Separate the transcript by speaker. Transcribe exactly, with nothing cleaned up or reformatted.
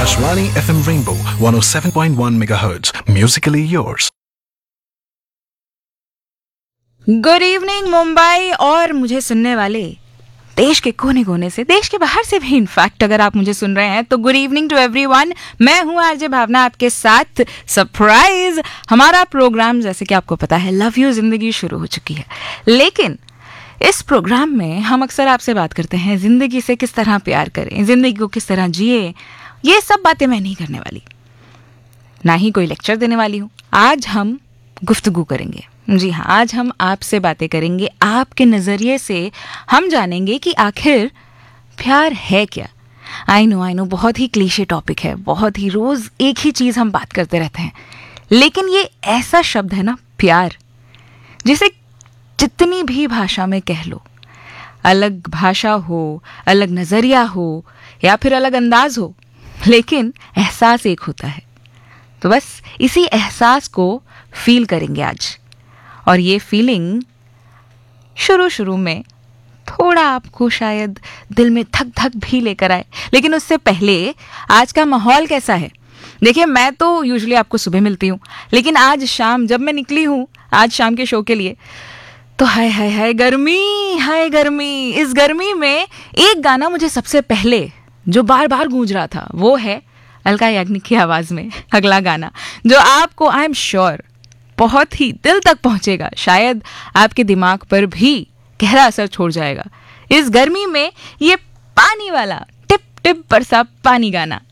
Speaker 1: Akashvani F M Rainbow one oh seven point one megahertz. Musically yours.
Speaker 2: Good evening Mumbai और मुझे सुनने वाले देश के कोने कोने से, देश के बाहर से भी इनफैक्ट अगर आप मुझे सुन रहे हैं तो गुड इवनिंग टू एवरीवन। मैं हूं आरजे भावना आपके साथ। सरप्राइज, हमारा प्रोग्राम जैसे कि आपको पता है लव यू जिंदगी शुरू हो चुकी है, लेकिन इस प्रोग्राम में हम अक्सर आपसे बात करते हैं जिंदगी से किस तरह प्यार करें, जिंदगी को किस तरह जिए। ये सब बातें मैं नहीं करने वाली, ना ही कोई लेक्चर देने वाली हूँ। आज हम गुफ्तगू करेंगे। जी हाँ, आज हम आपसे बातें करेंगे। आपके नज़रिए से हम जानेंगे कि आखिर प्यार है क्या। आई नो आई नो बहुत ही क्लीशे टॉपिक है, बहुत ही रोज़ एक ही चीज़ हम बात करते रहते हैं, लेकिन ये ऐसा शब्द है ना प्यार, जिसे जितनी भी भाषा में कह लो, अलग भाषा हो, अलग नज़रिया हो या फिर अलग अंदाज हो, लेकिन एहसास एक होता है। तो बस इसी एहसास को फील करेंगे आज। और ये फीलिंग शुरू शुरू में थोड़ा आपको शायद दिल में धक धक भी लेकर आए, लेकिन उससे पहले आज का माहौल कैसा है। देखिए, मैं तो यूजुअली आपको सुबह मिलती हूँ, लेकिन आज शाम जब मैं निकली हूँ आज शाम के शो के लिए, तो हाय हाय हाय गर्मी, हाय गर्मी। इस गर्मी में एक गाना मुझे सबसे पहले जो बार बार गूंज रहा था वो है अलका याग्निक की आवाज़ में अगला गाना, जो आपको आई एम श्योर बहुत ही दिल तक पहुंचेगा, शायद आपके दिमाग पर भी गहरा असर छोड़ जाएगा। इस गर्मी में ये पानी वाला टिप टिप बरसा पानी गाना